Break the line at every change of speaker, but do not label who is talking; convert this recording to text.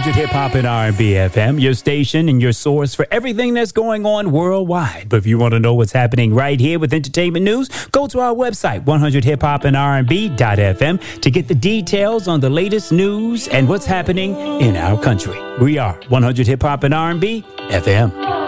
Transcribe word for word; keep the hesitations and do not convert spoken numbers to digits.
hundred Hip Hop and R and B F M, your station and your source for everything that's going on worldwide. But if you want to know what's happening right here with entertainment news, go to our website, one hundred hip hop and R and B dot F M, to get the details on the latest news and what's happening in our country. We are one hundred Hip Hop and R and B F M.